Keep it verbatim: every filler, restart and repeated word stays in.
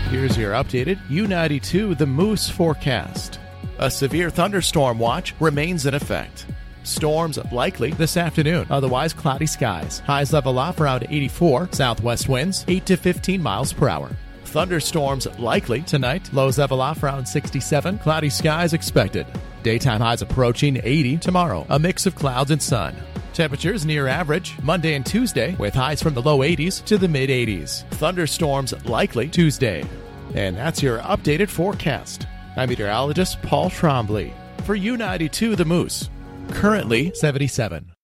Here's your updated U ninety-two The Moose forecast. A severe thunderstorm watch remains in effect. Storms likely this afternoon, otherwise cloudy skies. Highs level off around eighty-four, southwest winds eight to fifteen miles per hour. Thunderstorms likely tonight, lows level off around sixty-seven, cloudy skies expected. Daytime highs approaching eighty tomorrow, a mix of clouds and sun. Temperatures near average Monday and Tuesday, with highs from the low eighties to the mid eighties. Thunderstorms likely Tuesday. And that's your updated forecast. I'm meteorologist Paul Trombley for U ninety-two The Moose. Currently seventy-seven.